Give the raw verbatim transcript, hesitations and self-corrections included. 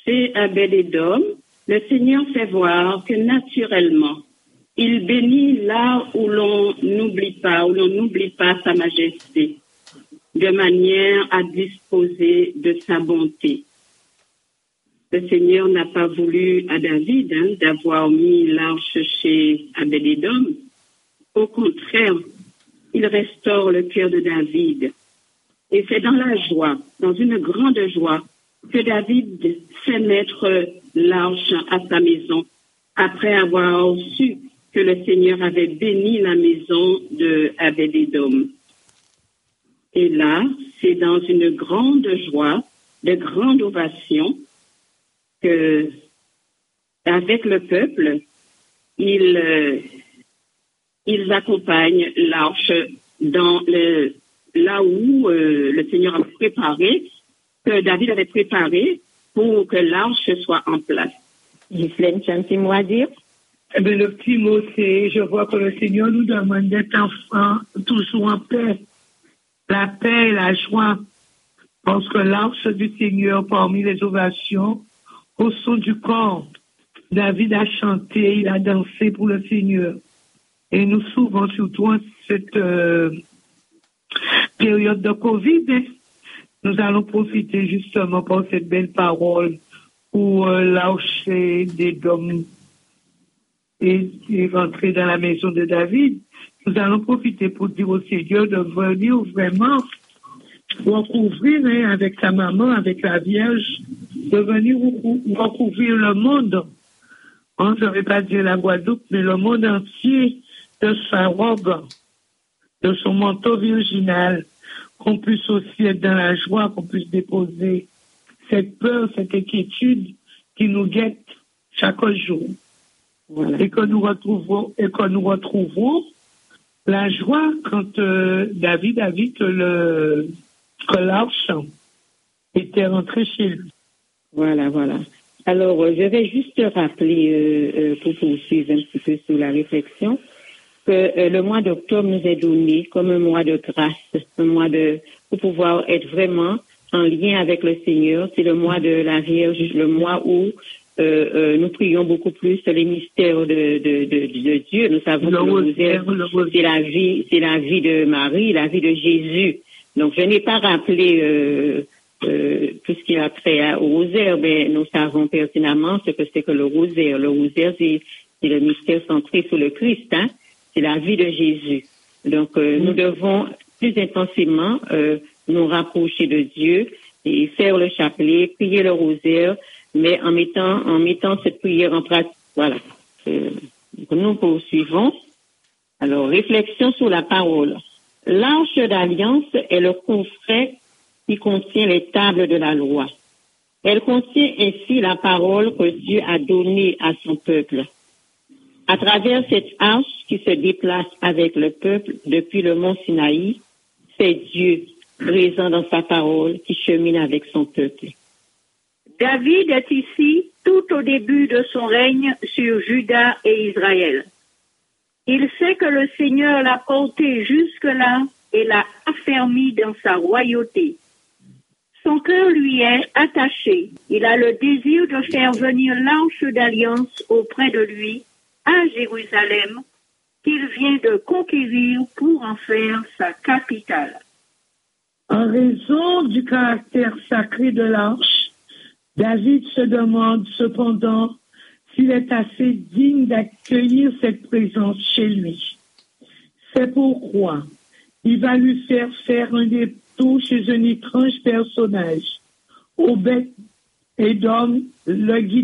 c'est Abed-Édom, le Seigneur fait voir que naturellement, il bénit là où l'on n'oublie pas, où l'on n'oublie pas sa majesté, de manière à disposer de sa bonté. Le Seigneur n'a pas voulu à David hein, d'avoir mis l'arche chez Abed-Édom. Au contraire, il restaure le cœur de David. Et c'est dans la joie, dans une grande joie, que David fait mettre l'arche à sa maison, après avoir su que le Seigneur avait béni la maison de Abed-Édom. Et là, c'est dans une grande joie, de grande ovation, que, avec le peuple, ils, euh, ils accompagnent l'arche dans le, là où euh, le Seigneur a préparé, que David avait préparé pour que l'arche soit en place. Ghislaine, tu as un petit mot à dire? Eh bien, le petit mot, c'est, je vois que le Seigneur nous demande d'être enfants, toujours en paix. La paix et la joie. Parce que l'arche du Seigneur, parmi les ovations, au son du corps, David a chanté, il a dansé pour le Seigneur. Et nous, souvent, surtout en cette euh, période de Covid, hein, nous allons profiter justement par cette belle parole pour euh, lâcher des dômes et, et rentrer dans la maison de David. Nous allons profiter pour dire au Seigneur de venir vraiment recouvrir hein, avec sa maman, avec la Vierge, de venir recouvrir le monde. Hein, je ne vais pas dire la Guadeloupe, mais le monde entier de sa robe, de son manteau virginal, qu'on puisse aussi être dans la joie, qu'on puisse déposer cette peur, cette inquiétude qui nous guette chaque jour. Voilà. Et que nous retrouvons, et que nous retrouvons la joie quand euh, David a vu que le que l'arche était rentré chez lui. Voilà, voilà. Alors, euh, je vais juste rappeler, euh, euh, pour poursuivre un petit peu sur la réflexion, que euh, le mois d'octobre nous est donné comme un mois de grâce, un mois de pour pouvoir être vraiment en lien avec le Seigneur. C'est le mois de la Vierge, le mois où euh, euh, nous prions beaucoup plus les mystères de, de, de, de Dieu. Nous savons le que le rosaire, c'est la vie, c'est la vie de Marie, la vie de Jésus. Donc, je n'ai pas rappelé euh, euh, tout ce qui a trait au rosaire, mais nous savons pertinemment ce que c'est que le rosaire. Le rosaire, c'est, c'est le mystère centré sur le Christ, hein. C'est la vie de Jésus. Donc, euh, nous devons plus intensément euh, nous rapprocher de Dieu et faire le chapelet, prier le rosaire, mais en mettant en mettant cette prière en pratique. Voilà. Euh, nous poursuivons. Alors, réflexion sur la parole. L'arche d'alliance est le coffret qui contient les tables de la loi. Elle contient ainsi la parole que Dieu a donnée à son peuple. À travers cette arche qui se déplace avec le peuple depuis le mont Sinaï, c'est Dieu présent dans sa parole qui chemine avec son peuple. David est ici tout au début de son règne sur Juda et Israël. Il sait que le Seigneur l'a porté jusque-là et l'a affermi dans sa royauté. Son cœur lui est attaché. Il a le désir de faire venir l'arche d'alliance auprès de lui à Jérusalem, qu'il vient de conquérir pour en faire sa capitale. En raison du caractère sacré de l'arche, David se demande cependant s'il est assez digne d'accueillir cette présence chez lui. C'est pourquoi il va lui faire faire un détour chez un étrange personnage, Obed-Édom, le guide